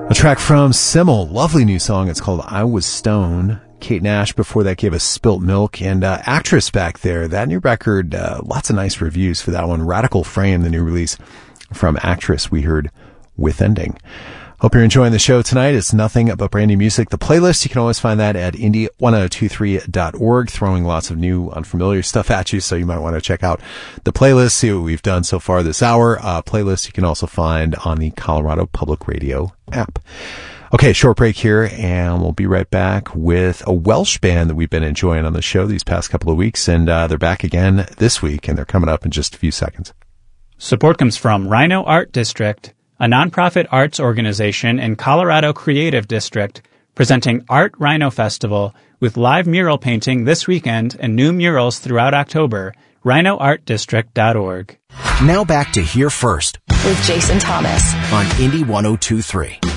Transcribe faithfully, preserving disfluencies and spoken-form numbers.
A track from Simmel, lovely new song. It's called I Was Stone. Kate Nash before that gave us Spilt Milk, and uh, Actress back there. That new record, uh, lots of nice reviews for that one. Radical Frame, the new release from Actress, we heard With Ending. Hope you're enjoying the show tonight. It's nothing but brand new music. The playlist, you can always find that at indie ten twenty-three dot org, throwing lots of new, unfamiliar stuff at you, so you might want to check out the playlist, see what we've done so far this hour. Uh, playlist you can also find on the Colorado Public Radio app. Okay, short break here, and we'll be right back with a Welsh band that we've been enjoying on the show these past couple of weeks, and uh, they're back again this week, and they're coming up in just a few seconds. Support comes from Rhino Art District, a nonprofit arts organization in Colorado Creative District, presenting Art Rhino Festival with live mural painting this weekend and new murals throughout October. rhino art district dot org. Now back to Here First with Jason Thomas on Indie ten twenty-three.